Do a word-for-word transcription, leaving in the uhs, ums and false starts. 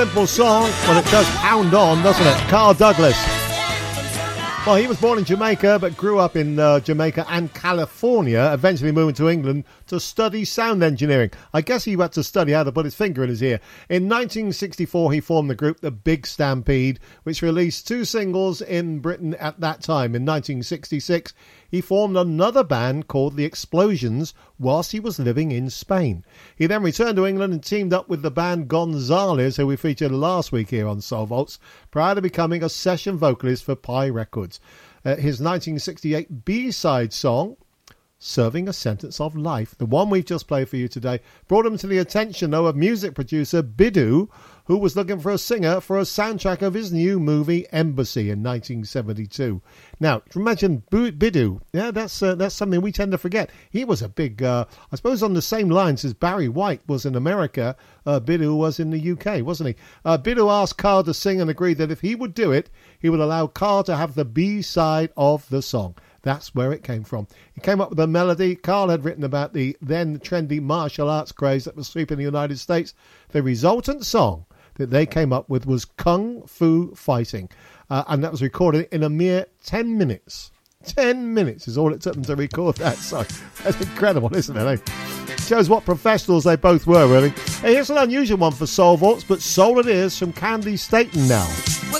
Simple song, but it does pound on, doesn't it? Carl Douglas. Well, he was born in Jamaica, but grew up in uh, Jamaica and California, eventually moving to England to study sound engineering. I guess he had to study how to put his finger in his ear. In nineteen sixty-four, he formed the group The Big Stampede, which released two singles in Britain at that time. In nineteen sixty-six, he formed another band called The Explosions whilst he was living in Spain. He then returned to England and teamed up with the band Gonzales, who we featured last week here on Soul Vaults, prior to becoming a session vocalist for Pi Records. Uh, his nineteen sixty-eight B-side song, Serving a Sentence of Life, the one we've just played for you today, brought him to the attention, though, of music producer Bidoo, who was looking for a singer for a soundtrack of his new movie Embassy in nineteen seventy-two. Now, imagine Bidoo. Yeah, that's uh, that's something we tend to forget. He was a big, uh, I suppose, on the same lines as Barry White was in America, uh, Bidoo was in the U K, wasn't he? Uh, Bidoo asked Carl to sing and agreed that if he would do it, he would allow Carl to have the B-side of the song. That's where it came from. He came up with a melody. Carl had written about the then trendy martial arts craze that was sweeping the United States. The resultant song that they came up with was Kung Fu Fighting, uh, and that was recorded in a mere ten minutes. ten minutes is all it took them to record that song. That's incredible, isn't it? Eh? Shows what professionals they both were, really. Hey, here's an unusual one for Soul Vaults, but soul it is, from Candy Staton now. Well,